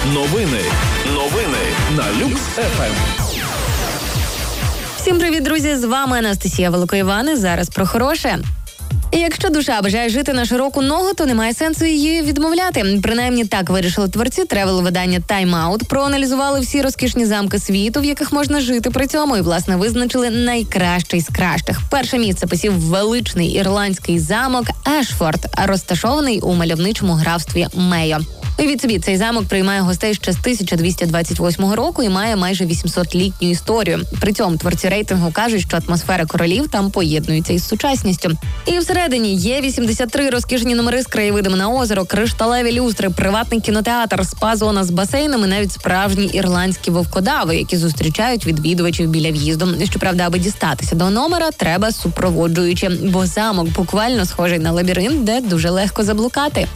Новини на Люкс ФМ. Всім привіт, друзі! З вами Анастасія Великоївани. Зараз про хороше. І якщо душа бажає жити на широку ногу, то немає сенсу її відмовляти. Принаймні так вирішили творці тревел-видання Time Out. Проаналізували всі розкішні замки світу, в яких можна жити при цьому, і, власне, визначили найкращий з кращих. Перше місце посів величний ірландський замок Ешфорд, розташований у мальовничому графстві Мейо. Уявіть собі, цей замок приймає гостей ще з 1228 року і має майже 800-літню історію. При цьому творці рейтингу кажуть, що атмосфера королів там поєднується із сучасністю. І всередині є 83 розкішні номери з краєвидами на озеро, кришталеві люстри, приватний кінотеатр, спа-зона з басейнами, навіть справжні ірландські вовкодави, які зустрічають відвідувачів біля в'їзду. Щоправда, аби дістатися до номера, треба супроводжуючи, бо замок буквально схожий на лабіринт, де дуже легко заблукати.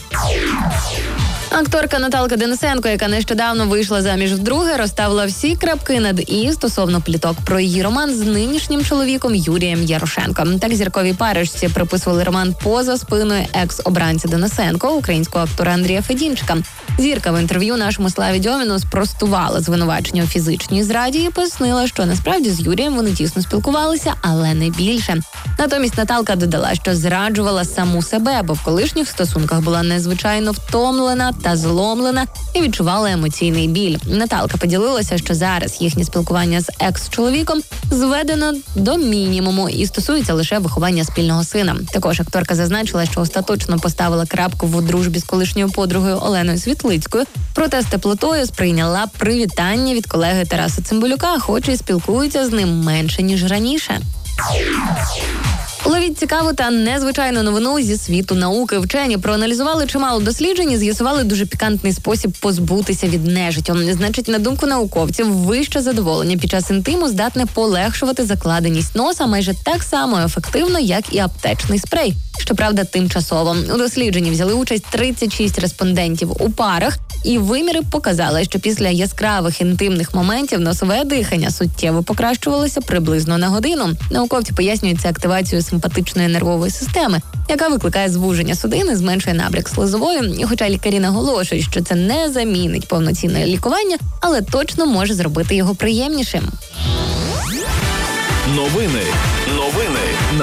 Акторка Наталка Денисенко, яка нещодавно вийшла заміж вдруге, розставила всі крапки над «і» стосовно пліток про її роман з нинішнім чоловіком Юрієм Ярошенком. Так зірковій парижці приписували роман поза спиною екс-обранця Денисенко, українського актора Андрія Федінчика. Зірка в інтерв'ю нашому Славі Дьоміну спростувала звинувачення у фізичній зраді і пояснила, що насправді з Юрієм вони тісно спілкувалися, але не більше. Натомість Наталка додала, що зраджувала саму себе, бо в колишніх стосунках була незвичайно втомлена та зломлена і відчувала емоційний біль. Наталка поділилася, що зараз їхнє спілкування з екс-чоловіком зведено до мінімуму і стосується лише виховання спільного сина. Також акторка зазначила, що остаточно поставила крапку в дружбі з колишньою подругою Оленою Світлицькою, проте з теплотою сприйняла привітання від колеги Тараса Цимбалюка, хоч і спілкується з ним менше, ніж раніше. Ловіть цікаву та незвичайну новину зі світу науки. Вчені проаналізували чимало досліджень і з'ясували дуже пікантний спосіб позбутися від нежиттю. Значить, на думку науковців, вище задоволення під час інтиму здатне полегшувати закладеність носа майже так само ефективно, як і аптечний спрей. Щоправда, тимчасово. У дослідженні взяли участь 36 респондентів у парах, і виміри показали, що після яскравих інтимних моментів носове дихання суттєво покращувалося приблизно на годину. Науковці пояснюють це активацією симпатичної нервової системи, яка викликає звуження судин і зменшує набряк слизової. І хоча лікарі наголошують, що це не замінить повноцінне лікування, але точно може зробити його приємнішим. Новини